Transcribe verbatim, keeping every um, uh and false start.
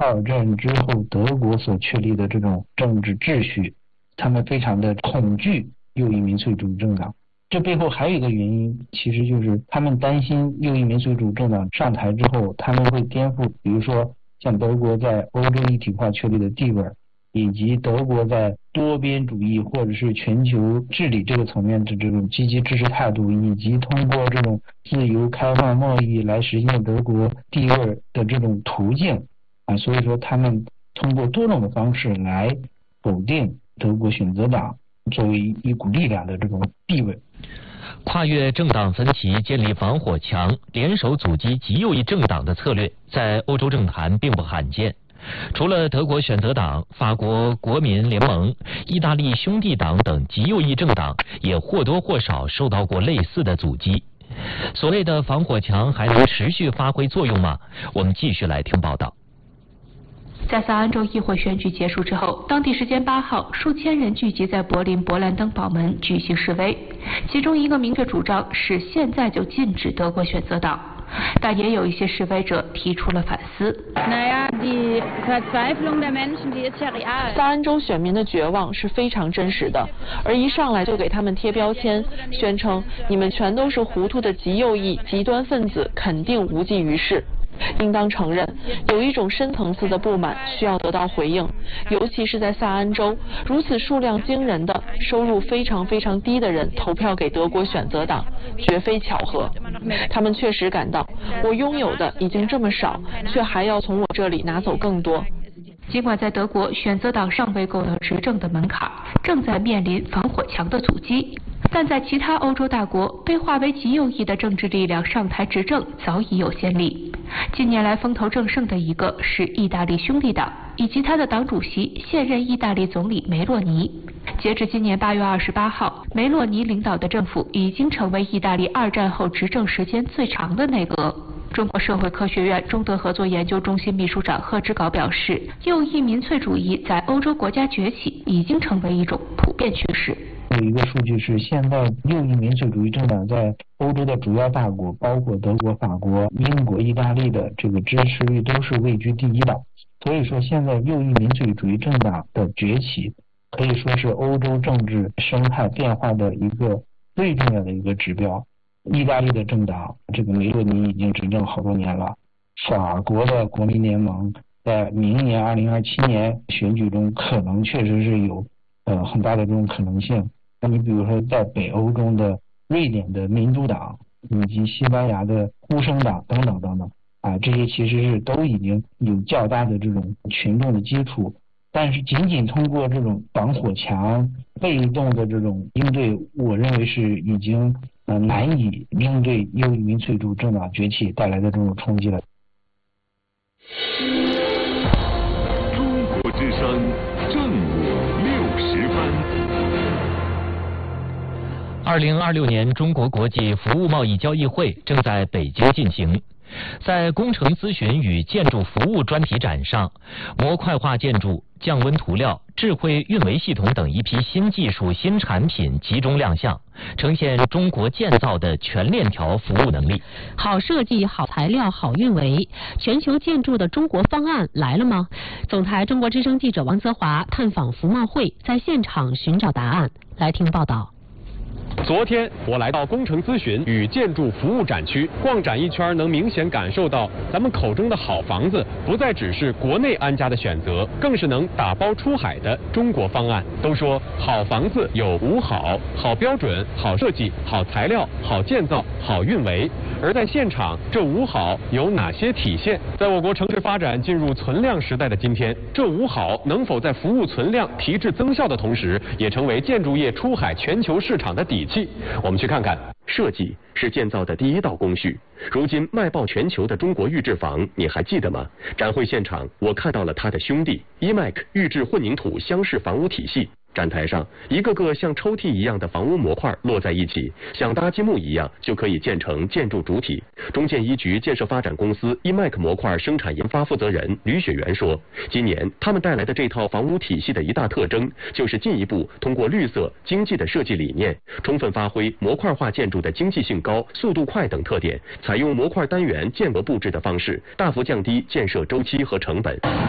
二战之后德国所确立的这种政治秩序，他们非常的恐惧右翼民粹主义政党。这背后还有一个原因，其实就是他们担心右翼民粹主义政党上台之后，他们会颠覆，比如说像德国在欧洲一体化确立的地位，以及德国在多边主义或者是全球治理这个层面的这种积极支持态度，以及通过这种自由开放贸易来实现德国地位的这种途径啊，所以说他们通过多种的方式来否定德国选择党作为一股力量的这种地位。 跨越政党分歧，建立防火墙，联手阻击极右翼政党的策略，在欧洲政坛并不罕见。除了德国选择党、法国国民联盟、意大利兄弟党等极右翼政党，也或多或少受到过类似的阻击。所谓的防火墙还能持续发挥作用吗？我们继续来听报道。 在萨安州议会选举结束之后，当地时间八号，数千人聚集在柏林勃兰登堡门举行示威，其中一个明确主张是现在就禁止德国选择党，但也有一些示威者提出了反思。 萨安州选民的绝望是非常真实的，而一上来就给他们贴标签，宣称你们全都是糊涂的极右翼极端分子，肯定无济于事。应当承认，有一种深层次的不满需要得到回应，尤其是在萨安州，如此数量惊人的、收入非常非常低的人投票给德国选择党，绝非巧合。他们确实感到，我拥有的已经这么少，却还要从我这里拿走更多。 尽管在德国，选择党尚未够到执政的门槛，正在面临防火墙的阻击，但在其他欧洲大国，被划为极右翼的政治力量上台执政早已有先例。近年来风头正盛的一个是意大利兄弟党，以及他的党主席现任意大利总理梅洛尼。截至今年八月二十八号，梅洛尼领导的政府已经成为意大利二战后执政时间最长的内阁。中国社会科学院中德合作研究中心秘书长贺之镐表示，右翼民粹主义在欧洲国家崛起已经成为一种普遍趋势。 有一个数据是，现在右翼民粹主义政党在欧洲的主要大国，包括德国、法国、英国、意大利的这个支持率都是位居第一的。所以说，现在右翼民粹主义政党的崛起，可以说是欧洲政治生态变化的一个最重要的一个指标。意大利的政党，这个梅洛尼已经执政好多年了。法国的国民联盟在明年二零二七年选举中，可能确实是有呃很大的这种可能性。那你比如说，在北欧中的瑞典的民主党，以及西班牙的呼声党等等等等，啊，这些其实是都已经有较大的这种群众的基础。但是仅仅通过这种防火墙、被动的这种应对，我认为是已经呃难以应对右翼民粹主义政党崛起带来的这种冲击了。 中国之声正午六时分。 二零二六年中国国际服务贸易交易会正在北京进行。在工程咨询与建筑服务专题展上，模块化建筑、降温涂料、智慧运维系统等一批新技术、新产品集中亮相，呈现中国建造的全链条服务能力。 好设计、好材料、好运维，全球建筑的中国方案来了吗？总台中国之声记者王泽华探访服贸会，在现场寻找答案。来听报道。 昨天我来到工程咨询与建筑服务展区，逛展一圈能明显感受到，咱们口中的好房子不再只是国内安家的选择，更是能打包出海的中国方案。都说好房子有五好：好标准、好设计、好材料、好建造、好运维。而在现场，这五好有哪些体现？在我国城市发展进入存量时代的今天，这五好能否在服务存量、提质增效的同时，也成为建筑业出海全球市场的底气？我们去看看。 设计是建造的第一道工序。如今卖爆全球的中国预制房，你还记得吗？展会现场，我看到了他的兄弟 E M A C 预制混凝土箱式房屋体系。展台上，一个个像抽屉一样的房屋模块摞在一起，像搭积木一样就可以建成建筑主体。中建一局建设发展公司 E M A C 模块生产研发负责人吕雪媛说，今年他们带来的这套房屋体系的一大特征，就是进一步通过绿色、经济的设计理念，充分发挥模块化建筑的经济性高、速度快等特点，采用模块单元间隔布置的方式，大幅降低建设周期和成本。